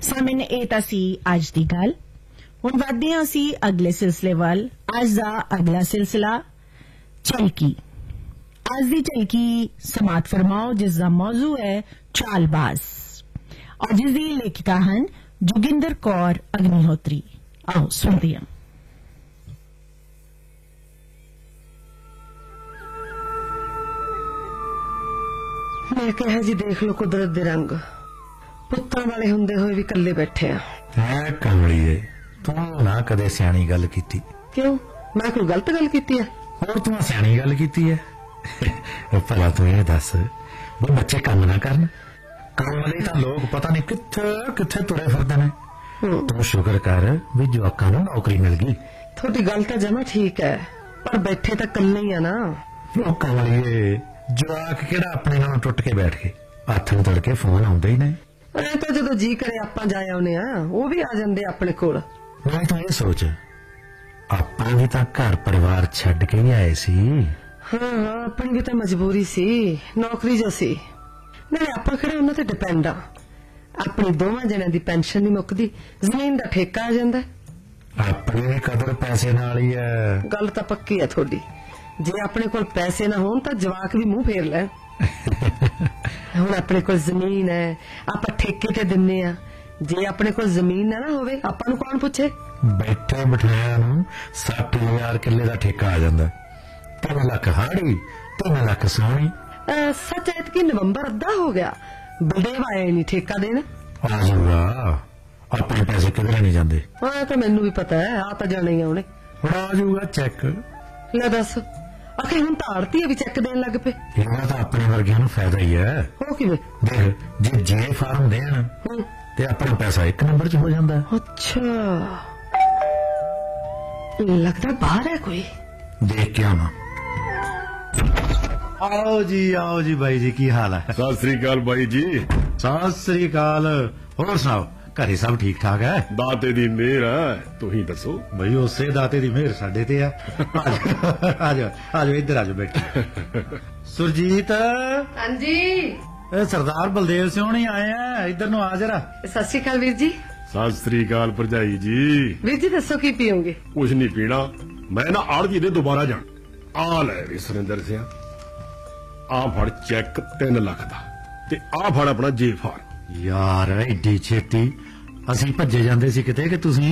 ਸਾਮਿਨ ਇਹ ਤਾਂ ਸੀ ਅੱਜ ਦੀ ਗੱਲ। ਹੁਣ ਵਧਦੇ ਹਾਂ ਅਸੀਂ ਅਗਲੇ ਸਿਲਸਿਲੇ ਵੱਲ। ਅੱਜ ਦਾ ਅਗਲਾ ਸਿਲਸਿਲਾ ਝਲਕੀ। ਅੱਜ ਦੀ ਝਲਕੀ ਸਮਾਤ ਫਰਮਾਓ, ਜਿਸ ਦਾ ਮੌਜੂ ਹੈ ਚਾਲਬਾਜ਼ और जिसकी लेखिका हैं जोगिंदर कौर अग्निहोत्री। आओ सुनते हैं। मैं कहा जी देख लो कुदरत दे रंग, पुत्तां वाले हुंदे होए भी कल्ले बैठे हैं। कमलीए तू ना कदे सियाणी गल कीती। क्यों मैं कोई गलत गल कीती है? और तू सियाणी गल कीती है। भला तू ये दस वो बच्चे काम ना करन, काम वाले तो लोग पता नहीं किथे किथे तुरे फिरदे ने। तू शुक्र कर भी जवाकां नूं नौकरी मिल गई। थोड़ी गल तो जमा ठीक है, पर बैठे तो कल्ले ही है ना। लोकां वाले जवाक किहड़ा अपने नाल टुट के बैठ गए, हत्थ नूं तड़के फोन आउंदे ही नहीं। ऐ तो जदों जी करे आपां जा आउने आ, वो भी आ जांदे अपने कोल। मैं तो ये सोच आपां भी तां घर परिवार छड्ड के ही आए सी। हाँ अपनी भी तो मजबूरी सी, नौकरी जो सी। नहीं आपां किहड़ा उन्हां ते डिपेंड आ। अपनी दोवां जणियां दी पेंशन नहीं मुकदी, जमीन दा ठेका आ जांदा। अपनी कदर पैसे नाल ही है। गल तां पक्की है थोड़ी। जे अपने कोल पैसे ना होण तां जवाक भी मुंह फेर लैण। हुण अपने कोल जमीन है, आपां ठेके ते दिन्ने आ। जे अपने कोल जमीन ना होवे आपां नूं कौन पुछे? बैठे बिठाया नूं 60,000 किले दा ठेका आ जांदा। 3 लाख हाड़ी 3 लाख सोनी। सच है कि नवंबर अद्धा हो गया, बलदेव आया नहीं ठेका देना। आजूगा अपने पैसे किधर नहीं जाते। हाँ तो मैनू भी पता है, आ तो जाने ही उन्हें। आजूगा चेक ले दस आखिर हुण तां आड़ती भी चेक देन लग पे। इहदा तो अपने वर्गियां नूं फायदा ही है। हो किवें? देख जे फार्म देन ते अपना पैसा 1 नंबर च हो जांदा है। अच्छा लगदा बाहर है कोई। देख के आना। आओ जी भाई जी, की हाल है? सत श्री अकाल भाई जी। सत श्री अकाल। और सुनाओ घरे सब ठीक ठाक है? दाते दी मेहर है, तुही दसो। भाई उसे दाते दी मेहर साडे ते है। आजो इधर आजो बैठो। सुरजीत। हाँ जी सरदार बलदेव सिंह नहीं आए हैं, इधर नु आ जरा। सत श्री अकाल वीर जी। सत श्री अकाल भरजाई जी। वीर जी दसो की पियोगे? कुछ नहीं पीना, मैं ना आड़ती दे दोबारा जान। आ ले वी सुरेंद्र सिंह, आ फड़ चेक 3 लाख दा ते आ फड़ अपना जे फार्म। यार एडी छेती ਅਸੀਂ ਭੱਜੇ ਜਾਂਦੇ ਸੀ ਕਿਤੇ ਕਿ ਤੁਸੀਂ